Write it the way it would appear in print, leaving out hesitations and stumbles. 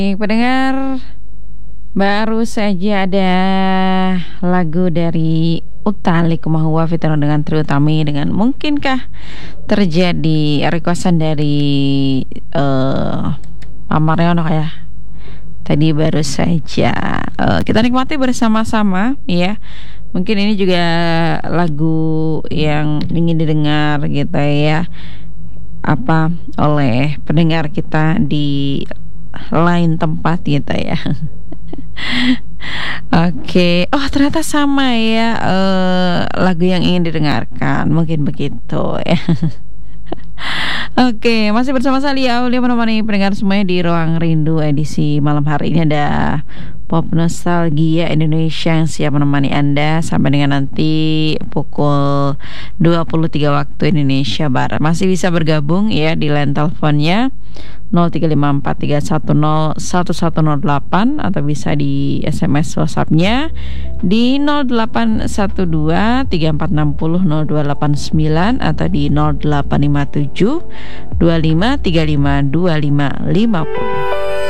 Pendengar, baru saja ada lagu dari Utha Likumahua featuring dengan Trie Utami dengan Mungkinkah Terjadi, requestan dari Pak Mariono ya. Tadi baru saja kita nikmati bersama-sama ya. Mungkin ini juga lagu yang ingin didengar gitu ya, oleh pendengar kita di lain tempat gitu ya. Oke. Oh ternyata sama ya lagu yang ingin didengarkan. Mungkin begitu ya. Oke, masih bersama saya Aulia menemani pendengar semuanya di Ruang Rindu edisi malam hari ini. Ada Pop Nostalgia Indonesia yang siap menemani Anda sampai dengan nanti pukul 23 waktu Indonesia Barat. Masih bisa bergabung ya di line teleponnya 0354310108 atau bisa di SMS WhatsApp-nya di 081234600289 atau di 0857 2535 2550.